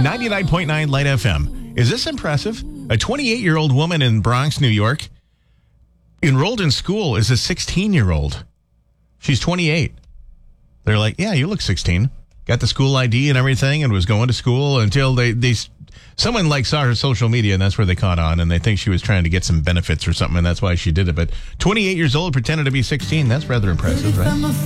99.9 Light FM. Is this impressive? A 28-year-old woman in Bronx, New York, enrolled in school as a 16-year-old. She's 28. They're like, yeah, you look 16. Got the school ID and everything and was going to school until someone saw her social media, and that's where they caught on, and they think she was trying to get some benefits or something, and that's why she did it. But 28 years old, pretended to be 16. That's rather impressive, right?